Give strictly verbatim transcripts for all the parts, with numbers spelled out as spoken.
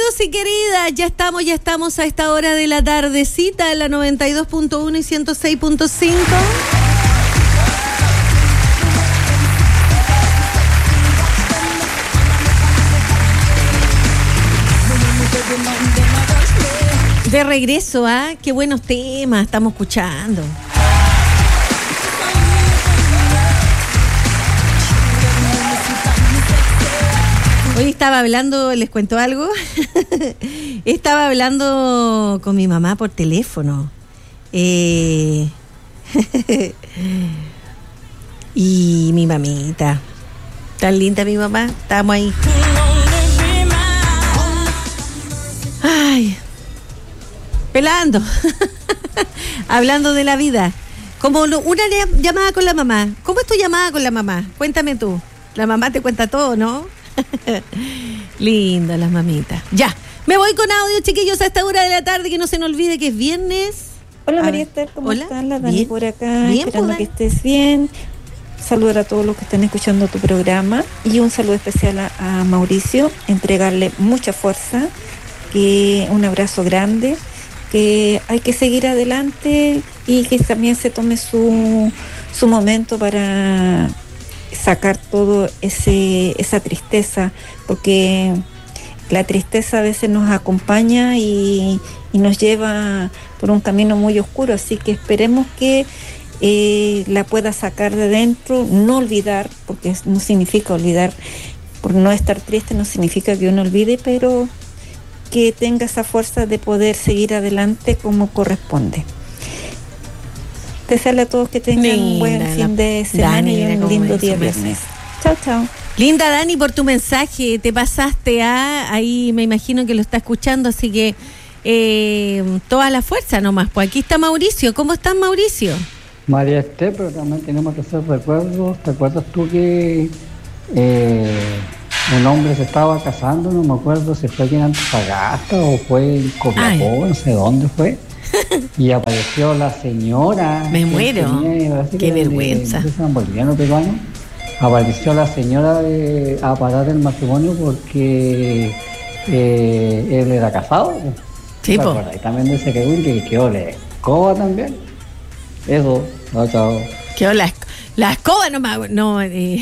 Queridos y queridas, ya estamos, ya estamos a esta hora de la tardecita en la noventa y dos punto uno y ciento seis punto cinco. De regreso, ¿ah? ¿eh? Qué buenos temas estamos escuchando. Hoy estaba hablando, les cuento algo. Estaba hablando con mi mamá por teléfono. Eh... y mi mamita. Tan linda mi mamá. Estamos ahí. Ay. Pelando. Hablando de la vida. Como una llamada con la mamá. ¿Cómo es tu llamada con la mamá? Cuéntame tú. La mamá te cuenta todo, ¿no? Linda las mamitas. Ya, me voy con audio, chiquillos, a esta hora de la tarde, que no se nos olvide que es viernes. Hola María Esther, ¿cómo Hola. estás? La Dani Bien. por acá, Bien, esperando pues, que estés bien. Saludar a todos los que están escuchando tu programa y un saludo especial a, a Mauricio, entregarle mucha fuerza, que un abrazo grande, que hay que seguir adelante y que también se tome su, su momento para sacar todo ese esa tristeza, porque la tristeza a veces nos acompaña y, y nos lleva por un camino muy oscuro, así que esperemos que eh, la pueda sacar de dentro, no olvidar, porque no significa olvidar, por no estar triste no significa que uno olvide, pero que tenga esa fuerza de poder seguir adelante como corresponde. Desearle a todos que tengan Linda, un buen fin de semana Dani, y un lindo día viernes. Chao, chao. Linda Dani, por tu mensaje, te pasaste a, ahí me imagino que lo está escuchando, así que eh, toda la fuerza nomás. Pues aquí está Mauricio. ¿Cómo estás, Mauricio? María Esther, pero también tenemos que hacer recuerdos. ¿Te acuerdas tú que eh, un hombre se estaba casando? No me acuerdo si fue aquí en Antofagasta o fue en Copiapó, no sé dónde fue. Y apareció la señora. Me muero. Tenía, qué vergüenza. De, de boliviano peruano. Apareció la señora de, a parar el matrimonio porque eh, él era casado. Sí, po. Y también de ese que quedó la escoba también. Eso, chao, chao. Quedó la, la escoba nomás. No, eh.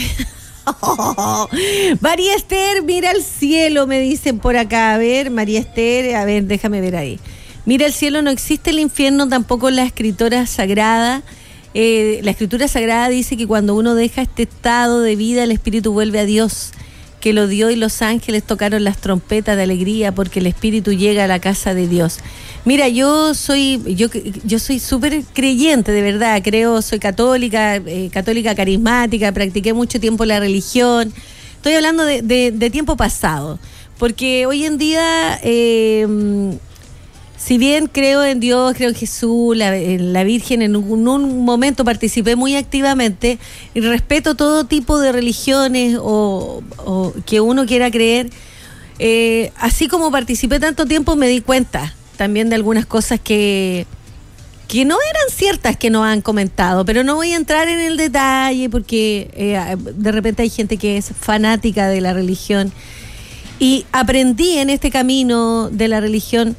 María Esther, mira el cielo, me dicen por acá. A ver, María Esther, a ver, déjame ver ahí. Mira el cielo, no existe el infierno, tampoco la escritura sagrada. Eh, la escritura sagrada dice que cuando uno deja este estado de vida, el espíritu vuelve a Dios, que lo dio y los ángeles tocaron las trompetas de alegría porque el espíritu llega a la casa de Dios. Mira, yo soy yo yo soy súper creyente, de verdad, creo, soy católica, eh, católica carismática, practiqué mucho tiempo la religión. Estoy hablando de, de, de tiempo pasado, porque hoy en día... Eh, Si bien creo en Dios, creo en Jesús, la, en la Virgen, en un, un momento participé muy activamente y respeto todo tipo de religiones o, o que uno quiera creer. Eh, así como participé tanto tiempo, me di cuenta también de algunas cosas que, que no eran ciertas que nos han comentado, pero no voy a entrar en el detalle porque eh, de repente hay gente que es fanática de la religión. Y aprendí en este camino de la religión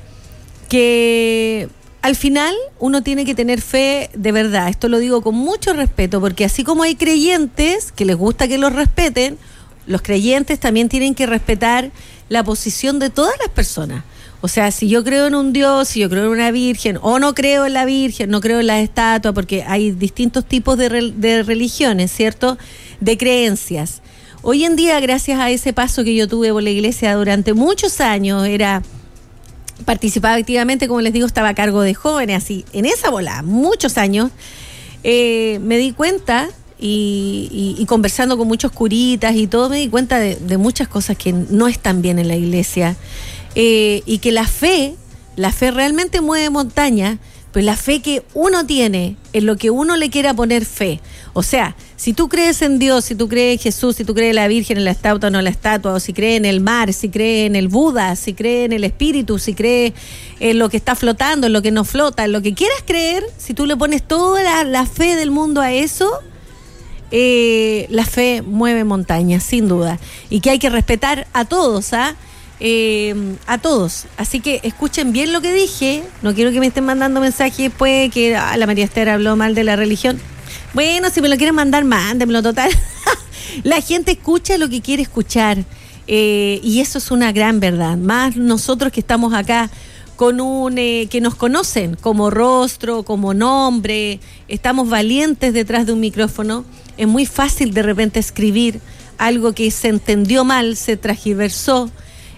que al final uno tiene que tener fe de verdad. Esto lo digo con mucho respeto, porque así como hay creyentes que les gusta que los respeten, los creyentes también tienen que respetar la posición de todas las personas. O sea, si yo creo en un Dios, si yo creo en una Virgen, o no creo en la Virgen, no creo en la estatua, porque hay distintos tipos de, re- de religiones, ¿cierto? De creencias. Hoy en día, gracias a ese paso que yo tuve por la iglesia durante muchos años, era... participaba activamente, como les digo, estaba a cargo de jóvenes, así, en esa bola, muchos años, eh, me di cuenta y, y, y conversando con muchos curitas y todo, me di cuenta de, de muchas cosas que no están bien en la iglesia, eh, y que la fe, la fe realmente mueve montañas, pero la fe que uno tiene en lo que uno le quiera poner fe. O sea, si tú crees en Dios, si tú crees en Jesús, si tú crees en la Virgen, en la estatua o no en la estatua, o si crees en el mar, si crees en el Buda, si crees en el espíritu, si crees en lo que está flotando, en lo que no flota, en lo que quieras creer, si tú le pones toda la, la fe del mundo a eso, eh, la fe mueve montañas, sin duda. Y que hay que respetar a todos, ¿ah? eh, a todos. Así que escuchen bien lo que dije. No quiero que me estén mandando mensajes después que ah, la María Esther habló mal de la religión. Bueno, si me lo quieren mandar, mándenmelo, total. La gente escucha lo que quiere escuchar. Eh, y eso es una gran verdad. Más nosotros que estamos acá con un eh, que nos conocen como rostro, como nombre, estamos valientes detrás de un micrófono. Es muy fácil de repente escribir algo que se entendió mal, se transgiversó,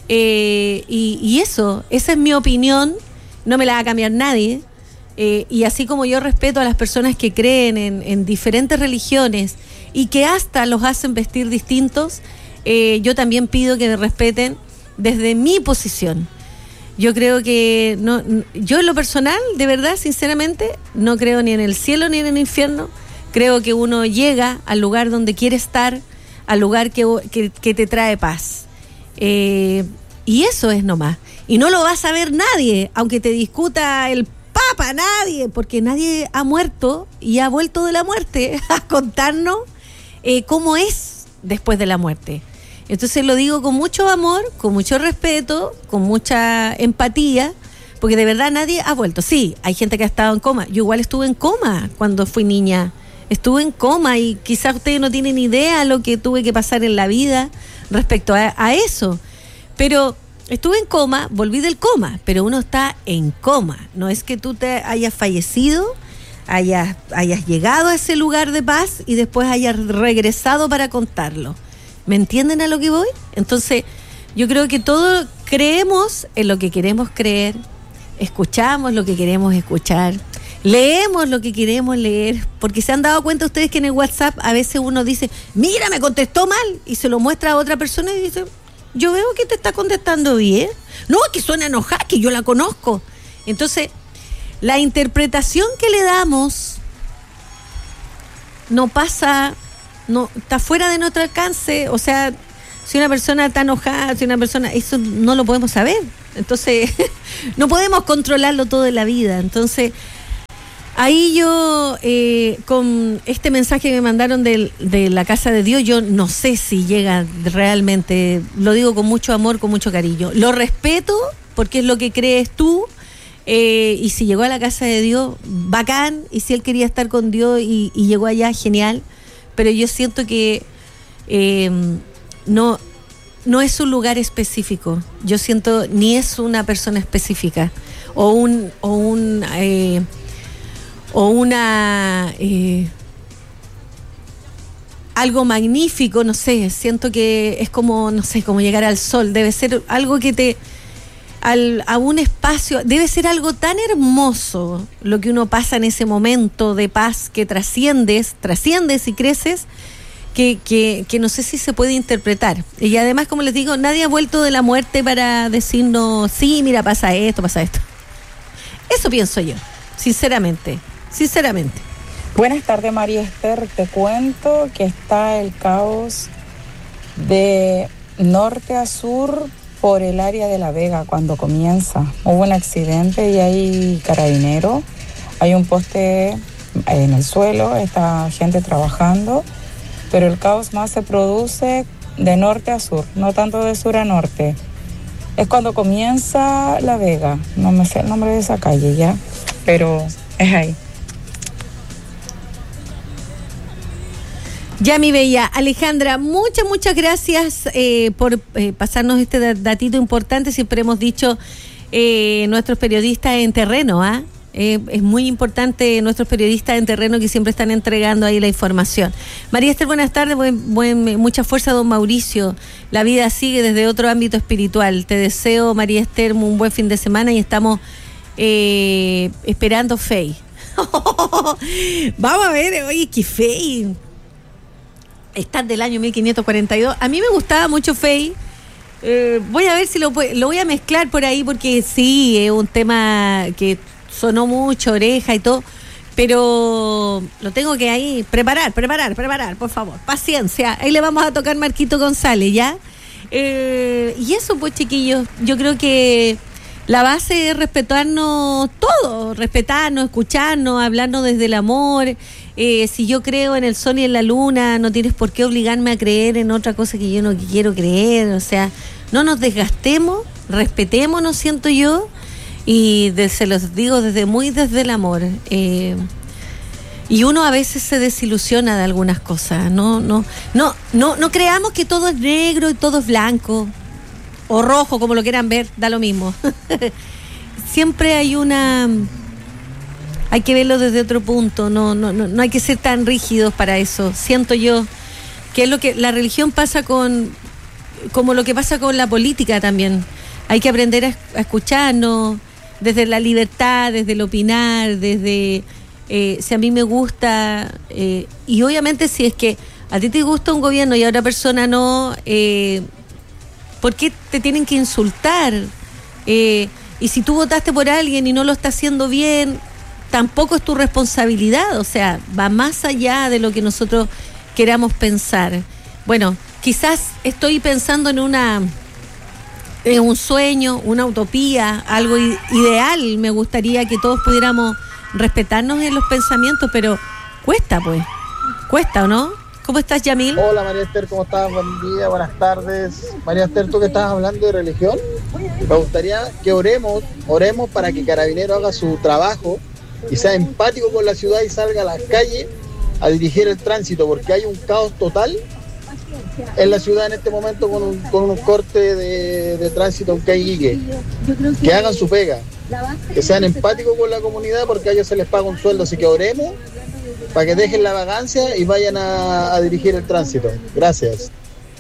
eh, y, y eso, esa es mi opinión, no me la va a cambiar nadie, eh, y así como yo respeto a las personas que creen en, en diferentes religiones y que hasta los hacen vestir distintos, eh, yo también pido que me respeten desde mi posición. Yo creo que, no, yo en lo personal, de verdad, sinceramente, no creo ni en el cielo ni en el infierno. Creo que uno llega al lugar donde quiere estar, al lugar que, que, que te trae paz. Eh, y eso es nomás. Y no lo va a saber nadie, aunque te discuta el Papa, nadie, porque nadie ha muerto y ha vuelto de la muerte a contarnos eh, cómo es después de la muerte. Entonces lo digo con mucho amor, con mucho respeto, con mucha empatía, porque de verdad nadie ha vuelto. Sí, hay gente que ha estado en coma. Yo igual estuve en coma cuando fui niña. Estuve en coma y quizás ustedes no tienen idea lo que tuve que pasar en la vida respecto a, a eso. Pero estuve en coma, volví del coma, pero uno está en coma. No es que tú te hayas fallecido, hayas, hayas llegado a ese lugar de paz y después hayas regresado para contarlo. ¿Me entienden a lo que voy? Entonces, yo creo que todos creemos en lo que queremos creer, escuchamos lo que queremos escuchar, leemos lo que queremos leer, porque se han dado cuenta ustedes que en el WhatsApp a veces uno dice, mira, me contestó mal, y se lo muestra a otra persona y dice, yo veo que te está contestando bien. No, que suena enojada, que yo la conozco. Entonces, la interpretación que le damos no pasa... no está fuera de nuestro alcance. O sea, si una persona está enojada, si una persona, eso no lo podemos saber. Entonces, no podemos controlarlo todo en la vida. Entonces, ahí yo, eh, con este mensaje que me mandaron de, de la Casa de Dios, yo no sé si llega realmente, lo digo con mucho amor, con mucho cariño. Lo respeto porque es lo que crees tú. Eh, y si llegó a la Casa de Dios, bacán. Y si él quería estar con Dios y, y llegó allá, genial. Pero yo siento que eh, no, no es un lugar específico. Yo siento, ni es una persona específica o un o un eh, o una eh, algo magnífico, no sé. Siento que es como, no sé, como llegar al sol. Debe ser algo que te al, a un espacio, debe ser algo tan hermoso lo que uno pasa en ese momento de paz que trasciendes, trasciendes y creces, que, que, que no sé si se puede interpretar. Y además, como les digo, nadie ha vuelto de la muerte para decirnos, sí, mira, pasa esto, pasa esto. Eso pienso yo, sinceramente, sinceramente. Buenas tardes, María Esther. Te cuento que está el caos de norte a sur por el área de La Vega cuando comienza. Hubo un accidente y hay carabineros, hay un poste en el suelo, está gente trabajando, pero el caos más se produce de norte a sur, no tanto de sur a norte. Es cuando comienza La Vega, no me sé el nombre de esa calle ya, pero es ahí. Ya, mi bella Alejandra, muchas, muchas gracias eh, por eh, pasarnos este datito importante. Siempre hemos dicho eh, nuestros periodistas en terreno, ¿ah? ¿eh? Eh, es muy importante nuestros periodistas en terreno que siempre están entregando ahí la información. María Esther, buenas tardes, buen, buen, mucha fuerza, don Mauricio. La vida sigue desde otro ámbito espiritual. Te deseo, María Esther, un buen fin de semana y estamos eh, esperando Fey. Vamos a ver, oye, qué Fey. Están del año mil quinientos cuarenta y dos. A mí me gustaba mucho Fey. Eh, voy a ver si lo, lo voy a mezclar por ahí, porque sí, es un tema que sonó mucho, oreja y todo, pero lo tengo que ahí preparar, preparar, preparar, por favor. Paciencia. Ahí le vamos a tocar Marquito González, ¿ya? Eh, y eso, pues, chiquillos, yo creo que la base es respetarnos todo, respetarnos, escucharnos, hablarnos desde el amor. Eh, si yo creo en el sol y en la luna, no tienes por qué obligarme a creer en otra cosa que yo no quiero creer. O sea, no nos desgastemos, respetémonos, siento yo, y de, se los digo desde muy desde el amor. Eh, y uno a veces se desilusiona de algunas cosas. No, no, no, no, no creamos que todo es negro y todo es blanco o rojo, como lo quieran ver, da lo mismo. Siempre hay una, hay que verlo desde otro punto. No, no, no, no hay que ser tan rígidos para eso. Siento yo que es lo que la religión pasa con, como lo que pasa con la política también. Hay que aprender a, a escucharnos desde la libertad, desde el opinar, desde eh, si a mí me gusta, eh, y obviamente si es que a ti te gusta un gobierno y a otra persona no, eh, ¿por qué te tienen que insultar? Eh, y si tú votaste por alguien y no lo está haciendo bien, tampoco es tu responsabilidad, o sea, va más allá de lo que nosotros queramos pensar. Bueno, quizás estoy pensando en una... es un sueño, una utopía, algo ideal. Me gustaría que todos pudiéramos respetarnos en los pensamientos, pero cuesta, pues. Cuesta, ¿o no? ¿Cómo estás, Yamil? Hola, María Esther, ¿cómo estás? Buen día, buenas tardes. María Esther, tú que estás hablando de religión, me gustaría que oremos, oremos para que Carabineros haga su trabajo y sea empático con la ciudad y salga a las calles a dirigir el tránsito, porque hay un caos total en la ciudad en este momento con un, con un corte de, de tránsito en calle Iquique. Que hagan su pega, que sean empáticos con la comunidad, porque a ellos se les paga un sueldo, así que oremos para que dejen la vagancia y vayan a, a dirigir el tránsito. Gracias.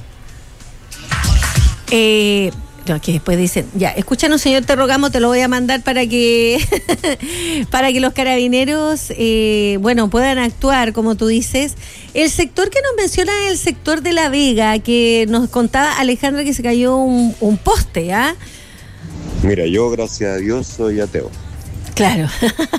Eh, no, que después dicen, ya, escúchanos, señor, te rogamos, te lo voy a mandar para que para que los carabineros, eh, bueno, puedan actuar, como tú dices. El sector que nos menciona es el sector de La Vega, que nos contaba Alejandra que se cayó un, un poste, ¿ah? Mira, yo, gracias a Dios, soy ateo. Claro.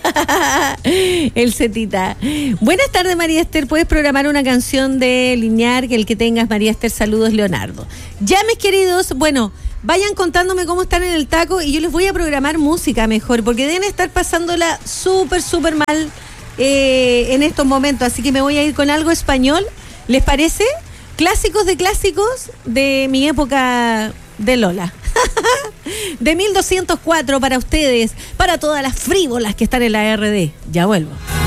El Cetita. Buenas tardes, María Esther. ¿Puedes programar una canción de Linear? Que el que tengas, María Esther. Saludos, Leonardo. Ya, mis queridos, bueno, vayan contándome cómo están en el taco y yo les voy a programar música mejor, porque deben estar pasándola súper, súper mal eh, en estos momentos. Así que me voy a ir con algo español. ¿Les parece? Clásicos de clásicos de mi época de Lola. De mil doscientos cuatro para ustedes, para todas las frívolas que están en la R D. Ya vuelvo.